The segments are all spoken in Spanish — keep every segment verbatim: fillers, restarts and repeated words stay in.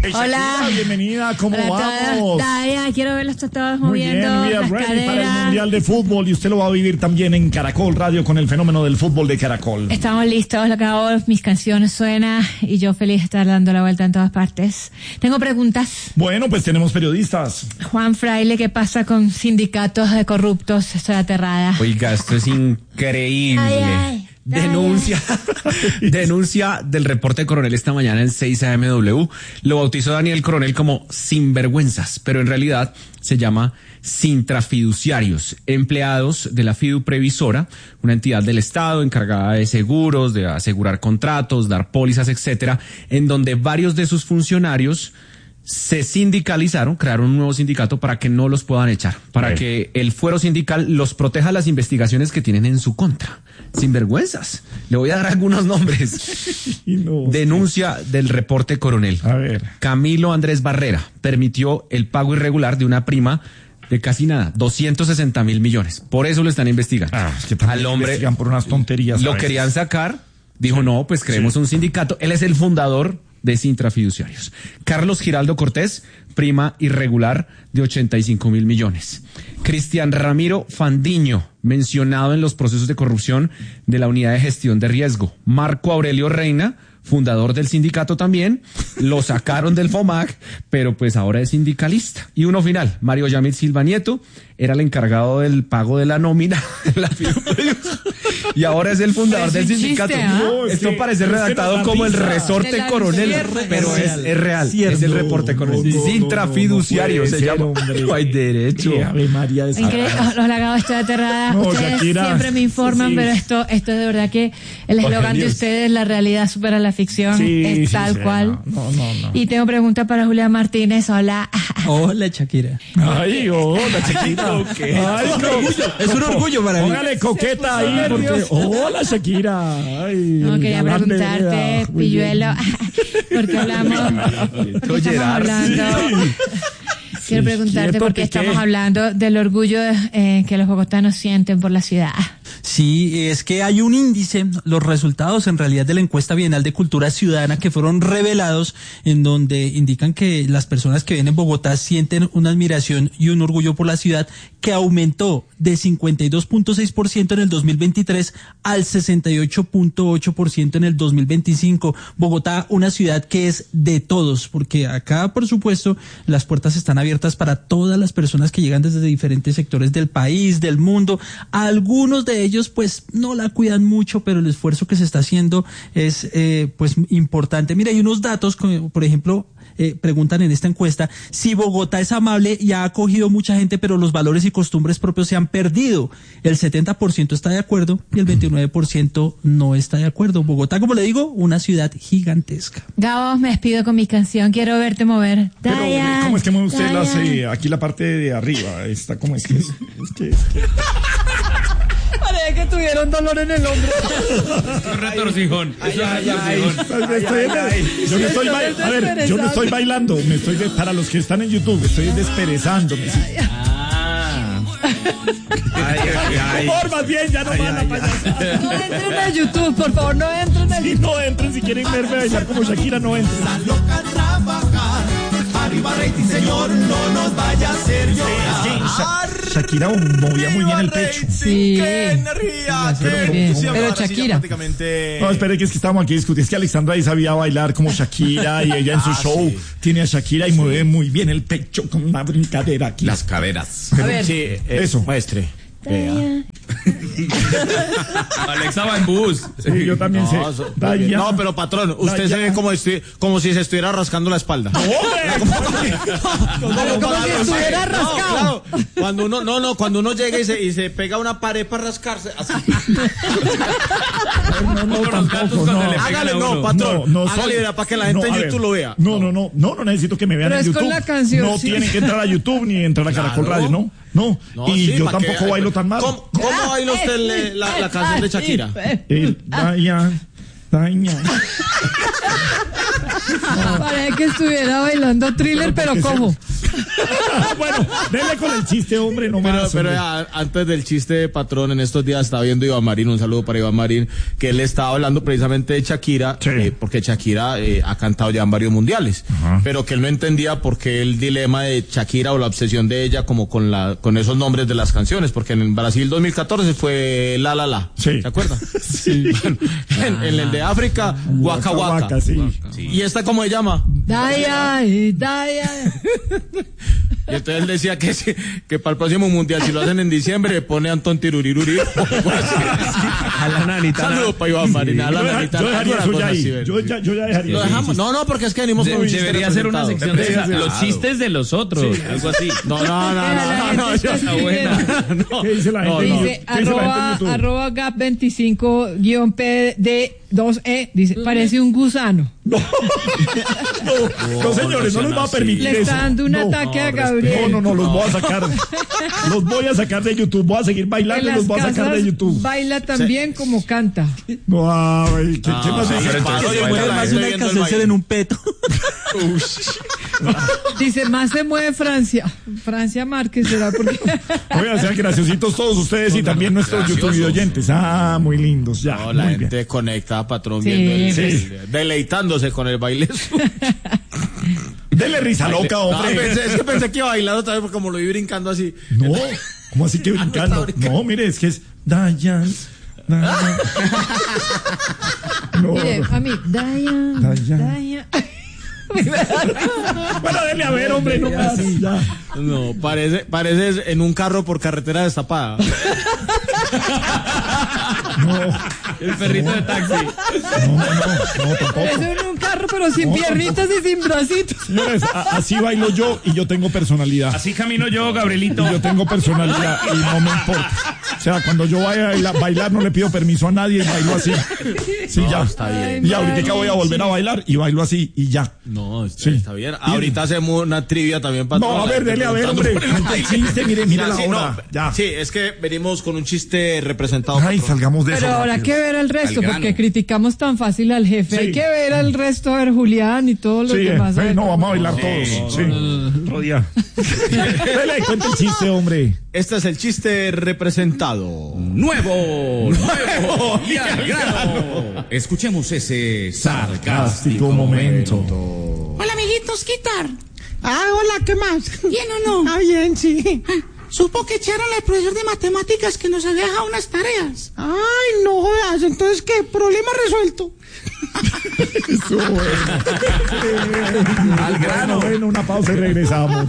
Hey, Hola. Shakira, bienvenida, ¿cómo Hola vamos? Daya, quiero verlos todos Muy moviendo bien, we are las ready para el caderas. Mundial de Fútbol y usted lo va a vivir también en Caracol Radio con el fenómeno del fútbol de Caracol. Estamos listos, lo acabo, mis canciones suenan y yo feliz de estar dando la vuelta en todas partes. Tengo preguntas. Bueno, pues tenemos periodistas. Juan Fraile, ¿qué pasa con sindicatos de corruptos? Estoy aterrada. Oiga, esto es increíble. Ay, ay. Denuncia, denuncia del reporte Coronel esta mañana en seis A M W. Lo bautizó Daniel Coronel como sinvergüenzas, pero en realidad se llama sintrafiduciarios, empleados de la Fidu Previsora, una entidad del Estado encargada de seguros, de asegurar contratos, dar pólizas, etcétera, en donde varios de sus funcionarios se sindicalizaron, crearon un nuevo sindicato para que no los puedan echar, para Bien. que el fuero sindical los proteja las investigaciones que tienen en su contra. Sinvergüenzas. Le voy a dar algunos nombres. Y no, Denuncia del reporte Coronel. A ver. Camilo Andrés Barrera permitió el pago irregular de una prima de casi nada, doscientos sesenta mil millones. Por eso lo están investigando. Ah, es que también Al hombre investigan por unas tonterías. lo ¿sabes? querían sacar, dijo no, pues creemos Sí. un sindicato. Él es el fundador de Sintrafiduciarios. Carlos Giraldo Cortés, prima irregular de ochenta y cinco mil millones. Cristian Ramiro Fandiño, mencionado en los procesos de corrupción de la Unidad de Gestión de Riesgo. Marco Aurelio Reina, fundador del sindicato también, lo sacaron del FOMAC, pero pues ahora es sindicalista. Y uno final, Mario Yamil Silva Nieto, era el encargado del pago de la nómina de la Fidu y ahora es el fundador Es del un sindicato. chiste, ¿ah? No, es Esto que- parece pero es que redactado nos da como el risa. resorte De la Coronel, cierre. pero es, es real, Cierto. es el reporte Coronel. No, no, Sintrafiduciario no, no se puede llama. ser, hombre. No hay derecho. Qué Ave María de Increíble, Satanás. los lagados, estoy aterrada. No, Ustedes Shakira. siempre me informan, Sí. pero esto, esto es de verdad que el Los eslogan de genios. ustedes, la realidad supera la ficción, Sí, es sí, tal sí, cual. no, no, no. Y tengo pregunta para Julián Martínez. Hola. Hola, Shakira. Ay, hola, chiquita. Ay, Es un orgullo, es un orgullo para mí. Póngale coqueta ahí, porque. Hola, Shakira. Ay, No, el quería galán de preguntarte, Vereda. Muy Pilluelo, porque hablamos, porque estamos hablando, quiero preguntarte ¿cierto por que qué estamos qué? hablando del orgullo eh, que los bogotanos sienten por la ciudad. Sí, es que hay un índice, los resultados en realidad de la encuesta bienal de cultura ciudadana que fueron revelados en donde indican que las personas que viven en Bogotá sienten una admiración y un orgullo por la ciudad que aumentó de cincuenta y dos punto seis por ciento en el dos mil veintitrés al sesenta y ocho punto ocho por ciento en el dos mil veinticinco. Bogotá, una ciudad que es de todos, porque acá, por supuesto, las puertas están abiertas para todas las personas que llegan desde diferentes sectores del país, del mundo. Algunos de ellos pues no la cuidan mucho, pero el esfuerzo que se está haciendo es eh, pues importante. Mira, hay unos datos, como, por ejemplo, eh, preguntan en esta encuesta si Bogotá es amable y ha acogido mucha gente, pero los valores y costumbres propios se han perdido. El setenta por ciento está de acuerdo y el veintinueve por ciento no está de acuerdo. Bogotá, como le digo, una ciudad gigantesca. Gabo, me despido con mi canción, quiero verte mover. Pero, Dayan, ¿cómo es que mueve usted las, Dayan. eh, aquí la parte de arriba? Está, ¿cómo es que es? Es que, es que... Parece que tuvieron dolor en el hombro. Retorcijón. Estoy- yo no estoy ba- a ver, yo no estoy bailando, me estoy de- para los que están en YouTube, estoy desperezándome. Sí. Por favor, más bien, ya no van a payasar. No entren a YouTube, por favor, no entren a Si no entren, si quieren verme bailar como Shakira, no entren. loca trabajar. Arriba rating, señor, no nos vaya a hacer llorar. Sha- Shakira movía muy bien el pecho. Sí. ¡Qué energía! ¡Qué bien. emoción! Pero Ahora sí ya Shakira. prácticamente- No, espere, que es que estábamos aquí discutiendo. Es que Alexandra ahí sabía bailar como Shakira y ella en su Ah, show sí. tiene a Shakira y mueve muy bien el pecho con una brincadera aquí. Las caderas. A ver. Sí, eh, Eso. Muestre. Dayan. Alexa va en bus. Sí, yo también sé. No, so- Dayan. no, pero patrón, usted se Dayan. ve como, estu- como si se estuviera rascando la espalda. Pero como si estuviera No, rascado. claro. Cuando uno, no, no, cuando uno llega y se, y se pega a una pared para rascarse, así. No, no, tampoco, no. Hágale, no, patrón. No, no Hágale, soy- verá, para que la gente no, a en ver, YouTube lo vea. No, no, no, no, no necesito que me vean Pero en es con YouTube. la canción, no sí. tienen que entrar a YouTube ni entrar a Caracol Claro. Radio, no. No, No, y sí, yo pa' que- tampoco bailo tan mal. ¿Cómo, cómo baila usted le- la, la canción de Shakira? Eh, Dayan, Dayan. Parece que estuviera bailando thriller, pero cojo. Bueno, dele con el chiste, hombre, no Pero, más. pero hombre. ya, antes del chiste, patrón, en estos días estaba viendo Iván Marín, un saludo para Iván Marín, que él estaba hablando precisamente de Shakira, Sí. eh, porque Shakira eh, ha cantado ya en varios mundiales, Ajá. pero que él no entendía por qué el dilema de Shakira o la obsesión de ella como con la con esos nombres de las canciones, porque en el Brasil dos mil catorce fue La La La, Sí. ¿se acuerda? Sí. Bueno, en, en el de África, Waka Waka. Waka, sí. ¿Y esta cómo se llama? Daya, y Daya. Y entonces él decía que, si- que para el próximo mundial, si lo hacen en diciembre, le pone Antón Tiruriruri. A la nanita. Saludos para Iván Marín, a la Yo, deja- nanita. yo dejaría alguna eso cosa ya ahí. así, ¿ves? Yo ya, yo ya dejaría Lo eso. dejamos. No, no, porque es que venimos De- con un chiste debería ser una representado. sección de esa, los Claro. chistes de los otros, algo así. No, no, no, La no, no, gente no, está yo- escribiendo. no. ¿Qué dice la No, gente? no. Dice ¿Qué dice la gente en arroba, YouTube? arroba gap veinticinco guión P D dos E. Dice, parece un gusano. No, no, señores, no les va a permitir Le eso. está dando un No. ataque a No, Gabriel. no, no, los voy a sacar. Los voy a sacar de YouTube. Voy a seguir En bailando y las los voy a sacar casas de YouTube. baila también como canta. No, ay, ¿qué, ¿qué más sí, dice? pero entonces Se baila mueve la más gente una viendo el Alka-Seltzer baile. en un peto. Dice, más se mueve Francia. Francia Márquez será porque... Oigan, sean graciositos todos ustedes y también nuestros YouTube y oyentes. Ah, muy lindos, ya. No, la muy gente bien. conectada, patrón, Sí, viendo el, sí. el- deleitándose con el baile. Dele risa loca, No, hombre. pensé- es que pensé que iba bailando otra vez, porque como lo vi brincando así. No, ¿cómo así que brincando? No, mire, es que es Dayan. Dayan. No, Mire, no. a mí, Dayan, Dayan. Dayan. Bueno, dele a ver, hombre, no más. Ya. No, parece, parece en un carro por carretera destapada. El perrito de taxi. No, no, no, tampoco. Eso en un carro, pero sin No, piernitas y sin bracitos. Señores, a- así bailo yo y yo tengo personalidad. Así camino yo, Gabrielito. Y yo tengo personalidad y no me importa. O sea, cuando yo vaya a bailar, bailar no le pido permiso a nadie y bailo así. Sí, ya. está bien. Y ahorita voy a volver a bailar y bailo así y ya. No, está, Sí. está bien. Ahorita hacemos una trivia también para No, toda a la ver, gente dele a ver, preguntando hombre. por el Cuente el baile. chiste, mire, mire Ya, la sí, hora. no, Ya. Sí, es que venimos con un chiste representado. Ay, patrón. salgamos de eso. Pero habrá rápido. que ver al resto, Al grano. porque criticamos tan fácil al jefe. Sí. Hay que ver al resto, a ver Julián y todos los Sí, demás. eh, ver no, cómo- vamos a bailar todos. Sí. Otro día. Dele, cuente el chiste, hombre. Este es el chiste representado. Nuevo, nuevo y al grano. Escuchemos ese sarcástico momento. Hola, amiguitos, ¿qué tal? Ah, hola, ¿qué más? ¿Bien o no? Ah, bien, sí. Supo que echaron al profesor de matemáticas que nos había dejado unas tareas. Ay, no jodas, entonces, ¿qué? Problema resuelto. Eso, bueno. Al grano. Bueno, una pausa y regresamos.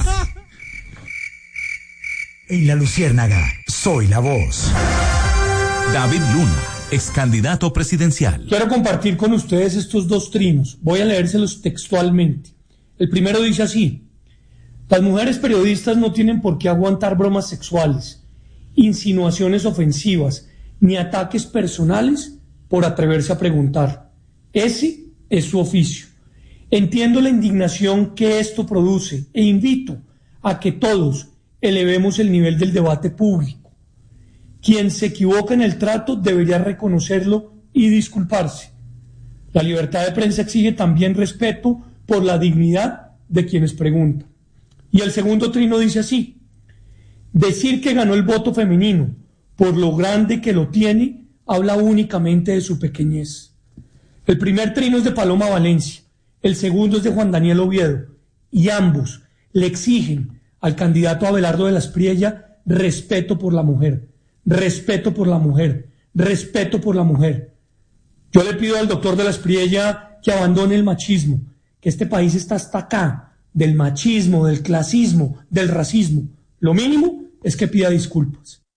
En La Luciérnaga, soy la voz. David Luna, ex candidato presidencial. Quiero compartir con ustedes estos dos trinos. Voy a leérselos textualmente. El primero dice así: las mujeres periodistas no tienen por qué aguantar bromas sexuales, insinuaciones ofensivas, ni ataques personales por atreverse a preguntar. Ese es su oficio. Entiendo la indignación que esto produce e invito a que todos elevemos el nivel del debate público. Quien se equivoca en el trato debería reconocerlo y disculparse. La libertad de prensa exige también respeto por la dignidad de quienes preguntan. Y el segundo trino dice así: decir que ganó el voto femenino por lo grande que lo tiene habla únicamente de su pequeñez. El primer trino es de Paloma Valencia, el segundo es de Juan Daniel Oviedo, y ambos le exigen al candidato Abelardo de la Espriella respeto por la mujer, respeto por la mujer, respeto por la mujer. Yo le pido al doctor de la Espriella que abandone el machismo, que este país está hasta acá del machismo, del clasismo, del racismo. Lo mínimo es que pida disculpas.